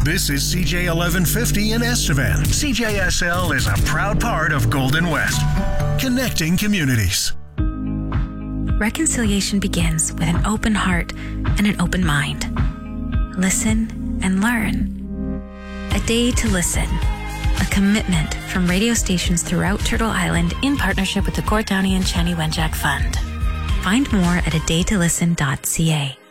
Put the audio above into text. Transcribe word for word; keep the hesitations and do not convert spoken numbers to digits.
This is C J eleven fifty in Estevan. C J S L is a proud part of Golden West, connecting communities. Reconciliation begins with an open heart and an open mind. Listen and learn. A day to listen. A commitment from radio stations throughout Turtle Island in partnership with the Court Downey and Chani Wenjack Fund. Find more at a day to listen dot c a.